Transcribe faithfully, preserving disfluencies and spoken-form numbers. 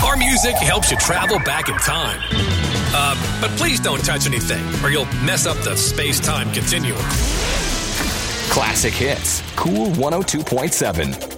Our music helps you travel back in time. Uh, but please don't touch anything, or you'll mess up the space-time continuum. Classic Hits, Cool one oh two point seven.